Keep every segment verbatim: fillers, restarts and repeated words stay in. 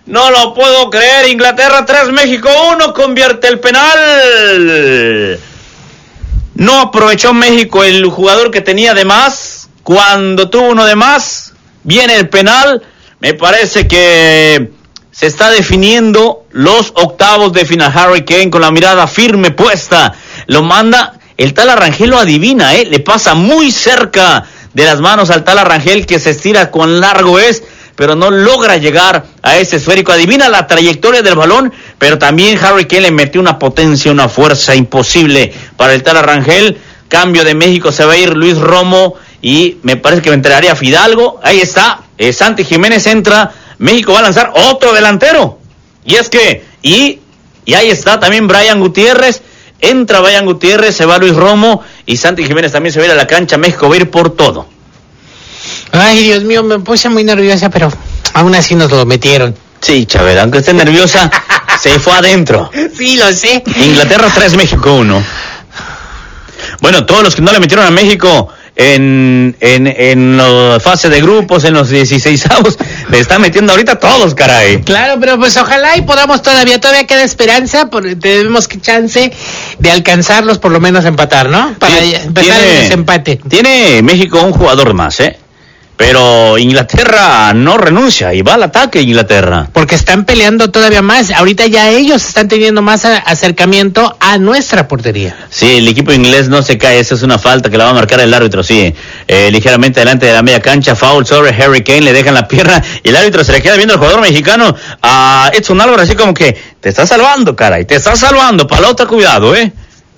No lo puedo creer. Inglaterra tres, México uno. Convierte el penal. No aprovechó México el jugador que tenía de más. Cuando tuvo uno de más, viene el penal. Me parece que se está definiendo los octavos de final. Harry Kane con la mirada firme puesta. Lo manda. El tal Arrangel lo adivina, ¿eh? Le pasa muy cerca de las manos al tal Arrangel, que se estira cuán largo es, pero no logra llegar a ese esférico. Adivina la trayectoria del balón, pero también Harry Kane le metió una potencia, una fuerza imposible para el tal Arrangel. Cambio de México, se va a ir Luis Romo y me parece que entraría Fidalgo. Ahí está, eh, Santi Jiménez entra. México va a lanzar otro delantero. Y es que, y, y ahí está también Brian Gutiérrez. Entra Brian Gutiérrez, se va Luis Romo y Santi Jiménez también se va a ir a la cancha. México va a ir por todo. Ay, Dios mío, me puse muy nerviosa, pero aún así nos lo metieron. Sí, Chabela, aunque esté nerviosa, se fue adentro. Sí, lo sé. Inglaterra tres, México uno. Bueno, todos los que no le metieron a México en en en la fase de grupos, en los dieciseisavos, le están metiendo ahorita todos, caray. Claro, pero pues ojalá y podamos todavía, todavía queda esperanza, porque tenemos que chance de alcanzarlos, por lo menos empatar, ¿no? Para Sí, empezar tiene, el desempate. Tiene México un jugador más, ¿eh? Pero Inglaterra no renuncia y va al ataque Inglaterra. Porque están peleando todavía más. Ahorita ya ellos están teniendo más a- acercamiento a nuestra portería. Sí, el equipo inglés no se cae, esa es una falta que la va a marcar el árbitro, sí. Eh, ligeramente delante de la media cancha, foul sobre Harry Kane, le dejan la pierna y el árbitro se le queda viendo al jugador mexicano a Edson Álvarez, así como que te está salvando, caray, te está salvando, palota, cuidado, ¿eh?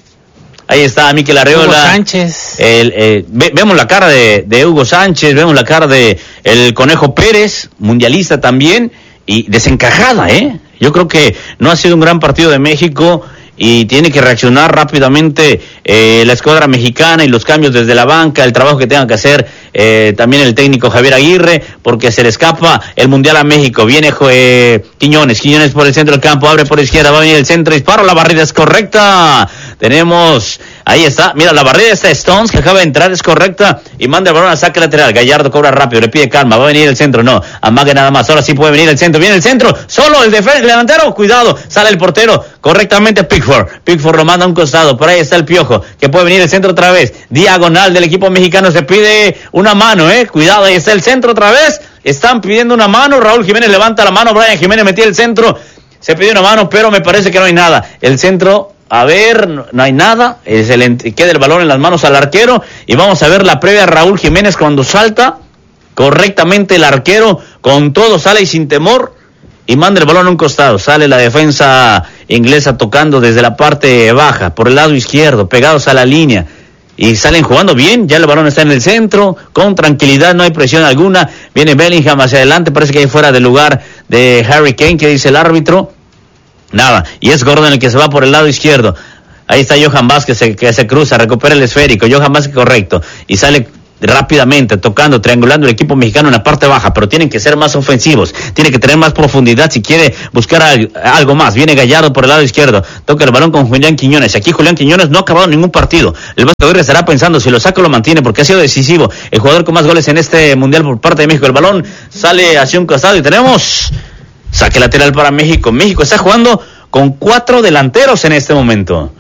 Ahí está Mikel Arreola. Hugo Sánchez. El, eh, ve, vemos la cara de, de Hugo Sánchez, vemos la cara de el Conejo Pérez, mundialista también, y desencajada, ¿eh? Yo creo que no ha sido un gran partido de México y tiene que reaccionar rápidamente eh, la escuadra mexicana y los cambios desde la banca, el trabajo que tenga que hacer eh, también el técnico Javier Aguirre, porque se le escapa el Mundial a México. Viene eh, Quiñones, Quiñones por el centro del campo, abre por izquierda, va a venir el centro, disparo, la barrida es correcta. Tenemos, ahí está, mira, la barrida está Stones, que acaba de entrar, es correcta, y manda el balón al saque lateral. Gallardo cobra rápido, le pide calma, va a venir el centro, no, amague nada más, ahora sí puede venir el centro, viene el centro, solo el defensa, el delantero, cuidado, sale el portero, correctamente Pickford, Pickford lo manda a un costado, por ahí está el Piojo, que puede venir el centro otra vez, diagonal del equipo mexicano, se pide una mano, eh, cuidado, ahí está el centro otra vez, están pidiendo una mano, Raúl Jiménez levanta la mano, Brian Jiménez metió el centro, se pidió una mano, pero me parece que no hay nada, el centro... A ver, no, no hay nada, eh, se le queda el balón en las manos al arquero y vamos a ver la previa de Raúl Jiménez cuando salta correctamente el arquero, con todo sale y sin temor y manda el balón a un costado, sale la defensa inglesa tocando desde la parte baja, por el lado izquierdo, pegados a la línea y salen jugando bien, ya el balón está en el centro, con tranquilidad, no hay presión alguna, viene Bellingham hacia adelante, parece que hay fuera del lugar de Harry Kane, que dice el árbitro. Nada, y es Gordon el que se va por el lado izquierdo. Ahí está Johan Vázquez que, que se cruza, recupera el esférico. Johan Vázquez correcto. Y sale rápidamente, tocando, triangulando el equipo mexicano en la parte baja. Pero tienen que ser más ofensivos. Tiene que tener más profundidad si quiere buscar algo, algo más. Viene Gallardo por el lado izquierdo. Toca el balón con Julián Quiñones. Aquí Julián Quiñones no ha acabado ningún partido. El Vasco Aguirre estará pensando si lo saca o lo mantiene porque ha sido decisivo. El jugador con más goles en este mundial por parte de México. El balón sale hacia un costado y tenemos... Saque lateral para México. México está jugando con cuatro delanteros en este momento.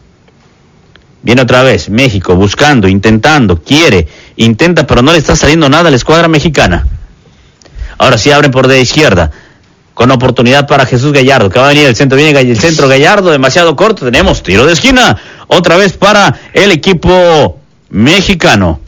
Viene otra vez México buscando, intentando, quiere, intenta, pero no le está saliendo nada a la escuadra mexicana. Ahora sí abren por de izquierda, con oportunidad para Jesús Gallardo, que va a venir el centro, viene el centro Gallardo, demasiado corto, tenemos tiro de esquina, otra vez para el equipo mexicano.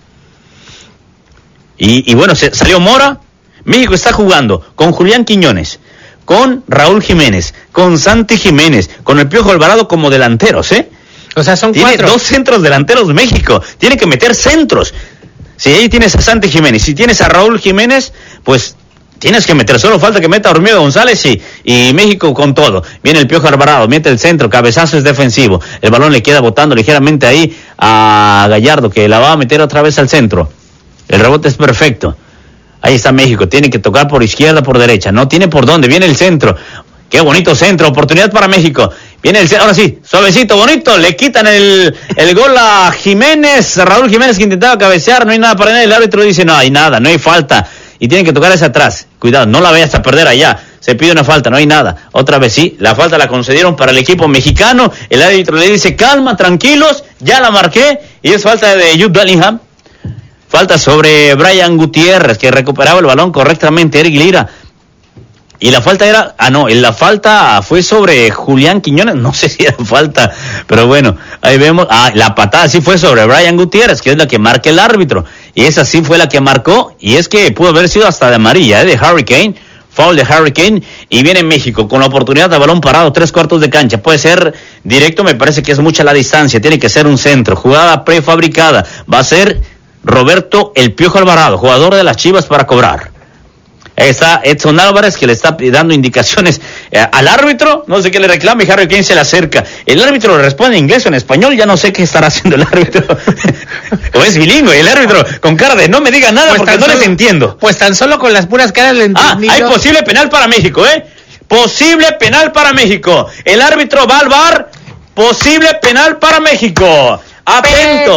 Y, y bueno, se, salió Mora. México está jugando con Julián Quiñones, con Raúl Jiménez, con Santi Jiménez, con el Piojo Alvarado como delanteros, ¿eh? O sea, son Tiene cuatro. dos centros delanteros México, tiene que meter centros. Si ahí tienes a Santi Jiménez, si tienes a Raúl Jiménez, pues tienes que meter, solo falta que meta a Hormigo González y, y México con todo. Viene el Piojo Alvarado, mete el centro, cabezazo es defensivo, el balón le queda botando ligeramente ahí a Gallardo, que la va a meter otra vez al centro. El rebote es perfecto. Ahí está México, tiene que tocar por izquierda, por derecha, no tiene por dónde, viene el centro, qué bonito centro, oportunidad para México, viene el centro, ahora sí, suavecito, bonito, le quitan el, el gol a Jiménez, Raúl Jiménez que intentaba cabecear, no hay nada para nada, el árbitro dice no hay nada, no hay falta, y tienen que tocar hacia atrás, cuidado, no la vayas a perder allá, se pide una falta, no hay nada. Otra vez sí, la falta la concedieron para el equipo mexicano. El árbitro le dice, calma, tranquilos, ya la marqué. Y es falta de Jude Bellingham. Falta sobre Brian Gutiérrez, que recuperaba el balón correctamente, Eric Lira. Y la falta era, ah no, la falta fue sobre Julián Quiñones, no sé si era falta, pero bueno, ahí vemos, ah, la patada sí fue sobre Brian Gutiérrez, que es la que marca el árbitro, y esa sí fue la que marcó, y es que pudo haber sido hasta de amarilla, ¿eh? de Harry Kane, foul de Harry Kane, y viene México con la oportunidad de balón parado, tres cuartos de cancha, puede ser directo, me parece que es mucha la distancia, tiene que ser un centro, jugada prefabricada, va a ser Roberto El Piojo Alvarado, jugador de las Chivas para cobrar. Está Edson Álvarez que le está dando indicaciones eh, al árbitro, no sé qué le reclama y Harry Kane se le acerca. El árbitro le responde en inglés o en español, ya no sé qué estará haciendo el árbitro. O es bilingüe, el árbitro con cara de no me diga nada pues porque no solo, les entiendo. Pues tan solo con las puras caras le entendí. Ah, hay posible penal para México, ¿eh? Posible penal para México. El árbitro va al V A R, posible penal para México. Atentos.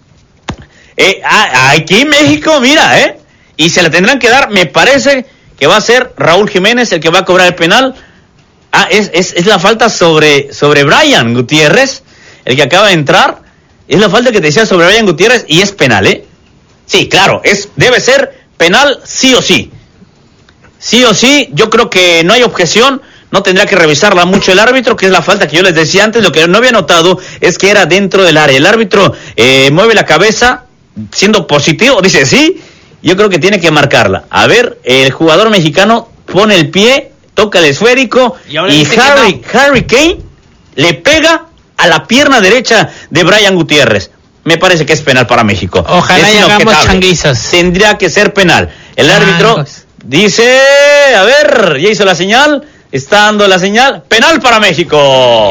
Eh, aquí en México, mira, ¿eh? Y se le tendrán que dar, me parece que va a ser Raúl Jiménez el que va a cobrar el penal. Ah, es, es, es la falta sobre, sobre Brian Gutiérrez, el que acaba de entrar. Es la falta que te decía sobre Brian Gutiérrez y es penal, ¿eh? Sí, claro, es, debe ser penal sí o sí. Sí o sí, yo creo que no hay objeción, no tendrá que revisarla mucho el árbitro, que es la falta que yo les decía antes. Lo que no había notado es que era dentro del área. El árbitro eh, mueve la cabeza, siendo positivo, dice sí. Yo creo que tiene que marcarla. A ver, el jugador mexicano pone el pie, toca el esférico y, y Harry, no. Harry Kane le pega a la pierna derecha de Brian Gutiérrez. Me parece que es penal para México. Ojalá y hagamos changuizos. Tendría que ser penal. El árbitro ah, pues. dice, a ver, ya hizo la señal, está dando la señal, penal para México.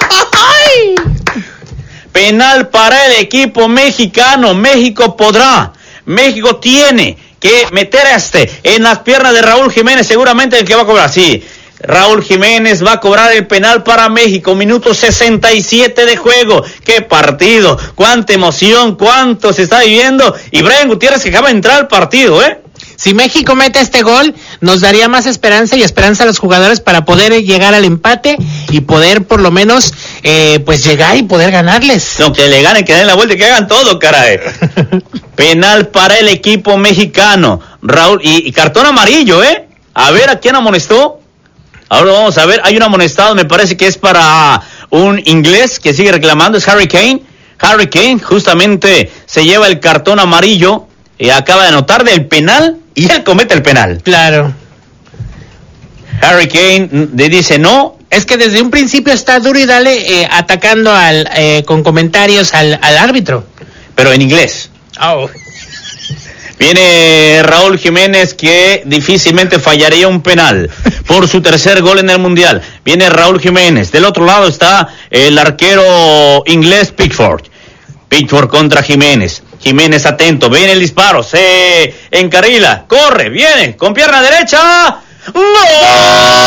Penal para el equipo mexicano. México podrá. México tiene que meter a este en las piernas de Raúl Jiménez, seguramente el que va a cobrar, sí. Raúl Jiménez va a cobrar el penal para México, minuto sesenta y siete de juego. ¡Qué partido! ¡Cuánta emoción! ¡Cuánto se está viviendo! Y Brian Gutiérrez que acaba de entrar al partido, ¿eh? Si México mete este gol, nos daría más esperanza y esperanza a los jugadores para poder llegar al empate y poder por lo menos eh, pues llegar y poder ganarles. No, que le ganen, que den la vuelta y que hagan todo, caray. Penal para el equipo mexicano. Raúl, y, y cartón amarillo, ¿eh? A ver, ¿a quién amonestó? Ahora vamos a ver, hay un amonestado, me parece que es para un inglés que sigue reclamando, es Harry Kane. Harry Kane justamente se lleva el cartón amarillo y acaba de anotar del penal y él comete el penal. Claro. Harry Kane le dice no. Es que desde un principio está duro y dale eh, atacando al eh, con comentarios al, al árbitro. Pero en inglés. Oh. Viene Raúl Jiménez que difícilmente fallaría un penal por su tercer gol en el Mundial. Viene Raúl Jiménez. Del otro lado está el arquero inglés Pickford. Pickford contra Jiménez. Jiménez atento, viene el disparo, se encarrila, corre, viene, con pierna derecha. ¡Gol!